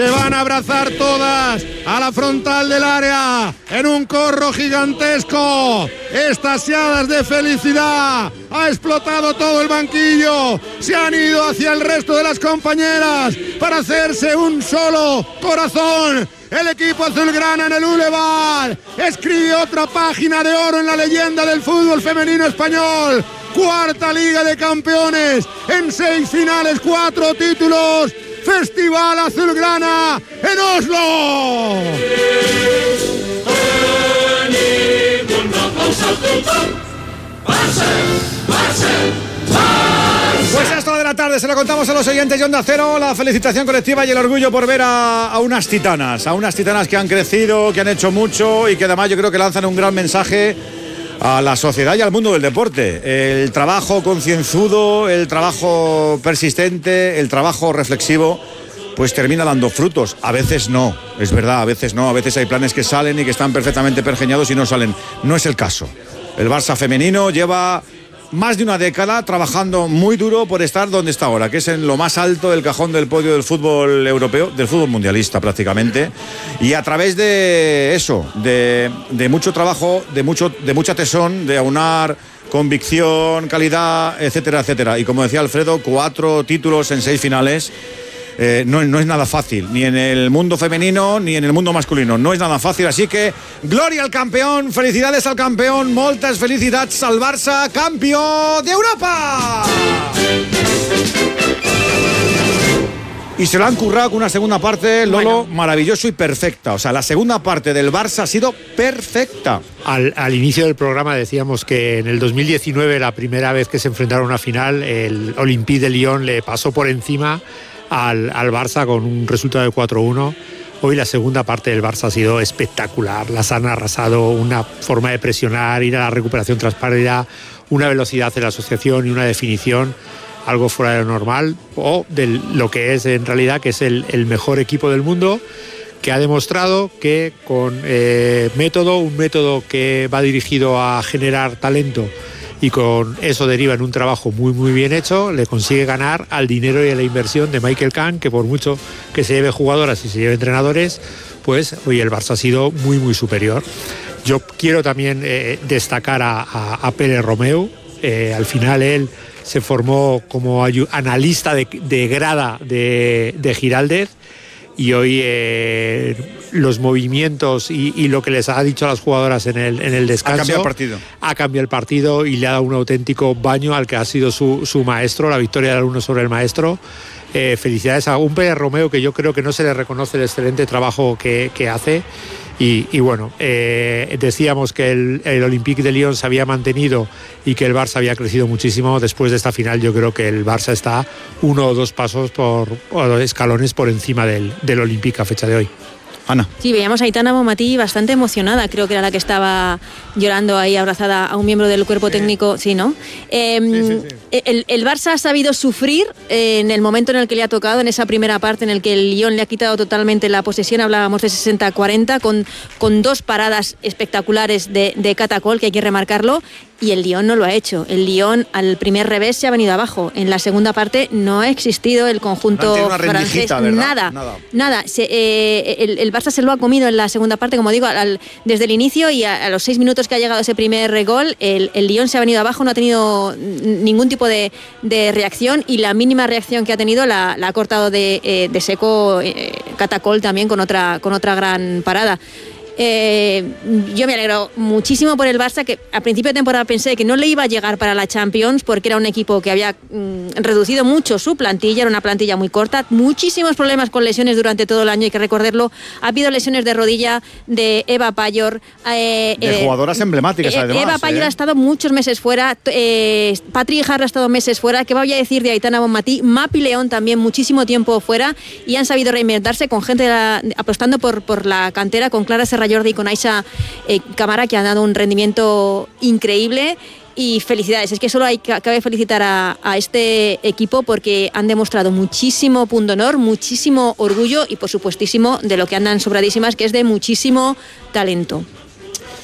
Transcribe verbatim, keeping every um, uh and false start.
Se van a abrazar todas a la frontal del área en un corro gigantesco, extasiadas de felicidad. Ha explotado todo el banquillo, se han ido hacia el resto de las compañeras para hacerse un solo corazón. El equipo azulgrana en el Boulevard escribe otra página de oro en la leyenda del fútbol femenino español. Cuarta Liga de Campeones en seis finales, cuatro títulos. Festival Azulgrana en Oslo. Pues esto de la tarde se lo contamos a los oyentes de Onda Cero, la felicitación colectiva y el orgullo por ver a, a unas titanas, a unas titanas que han crecido, que han hecho mucho y que además yo creo que lanzan un gran mensaje a la sociedad y al mundo del deporte. El trabajo concienzudo, el trabajo persistente, el trabajo reflexivo, pues termina dando frutos. A veces no, es verdad, a veces no, a veces hay planes que salen y que están perfectamente pergeñados y no salen. No es el caso. El Barça femenino lleva más de una década trabajando muy duro por estar donde está ahora, que es en lo más alto del cajón del podio del fútbol europeo, del fútbol mundialista prácticamente, y a través de eso, de, de mucho trabajo, de mucho, de mucha tesón, de aunar convicción, calidad, etcétera, etcétera. Y como decía Alfredo, cuatro títulos en seis finales. Eh, no, no es nada fácil, ni en el mundo femenino ni en el mundo masculino, no es nada fácil, así que gloria al campeón, felicidades al campeón, moltes felicidades al Barça, campeón de Europa. Y se lo han currado con una segunda parte, Lolo, bueno, maravilloso y perfecta. O sea, la segunda parte del Barça ha sido perfecta. Al, al inicio del programa decíamos que en el dos mil diecinueve, la primera vez que se enfrentaron a una final, el Olympique de Lyon le pasó por encima Al, al Barça con un resultado de cuatro uno. Hoy la segunda parte del Barça ha sido espectacular. Las han arrasado, una forma de presionar, ir a la recuperación tras pérdida, una velocidad en la asociación y una definición, algo fuera de lo normal, o de lo que es en realidad, que es el, el mejor equipo del mundo, que ha demostrado que con eh, método, un método que va dirigido a generar talento, y con eso deriva en un trabajo muy muy bien hecho, le consigue ganar al dinero y a la inversión de Michael Kahn, que por mucho que se lleve jugadoras y se lleve entrenadores, pues hoy el Barça ha sido muy muy superior. Yo quiero también eh, destacar a, a, a Pere Romeu. Eh, al final él se formó como analista de, de grada de, de Giraldez, y hoy eh, los movimientos y, y lo que les ha dicho a las jugadoras en el, en el descanso ha cambiado el partido ha cambiado el partido y le ha dado un auténtico baño al que ha sido su, su maestro, la victoria del alumno sobre el maestro. Eh, felicidades a un Pere Romeu, que yo creo que no se le reconoce el excelente trabajo que, que hace. Y, y bueno, eh, decíamos que el, el Olympique de Lyon se había mantenido y que el Barça había crecido muchísimo. Después de esta final yo creo que el Barça está uno o dos pasos por, o dos escalones por encima del, del Olympique a fecha de hoy. Ana. Sí, veíamos a Aitana Bonmatí bastante emocionada, creo que era la que estaba llorando ahí abrazada a un miembro del cuerpo sí. técnico, sí, ¿no? Eh, sí, sí, sí. El, el Barça ha sabido sufrir eh, en el momento en el que le ha tocado, en esa primera parte en el que el Lyon le ha quitado totalmente la posesión, hablábamos de sesenta a cuarenta, con, con dos paradas espectaculares de, de Catacol, que hay que remarcarlo, y el Lyon no lo ha hecho. El Lyon al primer revés se ha venido abajo. En la segunda parte no ha existido el conjunto francés, nada, nada, nada. Se, eh, el, el Barça se lo ha comido en la segunda parte, como digo, al, desde el inicio, y a, a los seis minutos que ha llegado ese primer gol, el, el Lyon se ha venido abajo, no ha tenido ningún tipo de, de reacción, y la mínima reacción que ha tenido la, la ha cortado de, eh, de seco eh, Catacol también con otra, con otra gran parada. Eh, yo me alegro muchísimo por el Barça, que a principio de temporada pensé que no le iba a llegar para la Champions, porque era un equipo que había mm, reducido mucho su plantilla, era una plantilla muy corta, muchísimos problemas con lesiones durante todo el año, hay que recordarlo. Ha habido lesiones de rodilla de Eva Payor, eh, de eh, jugadoras emblemáticas, eh, además. Eva Payor eh. ha estado muchos meses fuera, eh, Patrick Harra ha estado meses fuera. ¿Qué voy a decir de Aitana Bonmatí? Mapi León también muchísimo tiempo fuera, y han sabido reinventarse con gente la, apostando por, por la cantera, con Clara Serrallordi y con Aisha eh, Camara, que han dado un rendimiento increíble. Y felicidades, es que solo hay cabe felicitar a, a este equipo, porque han demostrado muchísimo pundonor, muchísimo orgullo y por supuestísimo de lo que andan sobradísimas, que es de muchísimo talento.